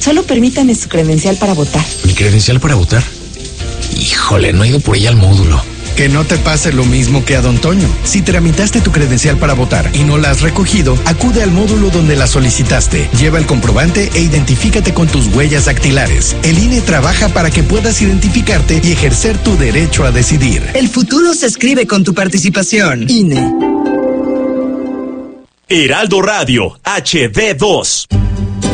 Solo permítame su credencial para votar. ¿Mi credencial para votar? Híjole, no he ido por ella al módulo. Que no te pase lo mismo que a don Toño. Si tramitaste tu credencial para votar y no la has recogido, acude al módulo donde la solicitaste. Lleva el comprobante e identifícate con tus huellas dactilares. El INE trabaja para que puedas identificarte y ejercer tu derecho a decidir. El futuro se escribe con tu participación. INE. Heraldo Radio, HD2.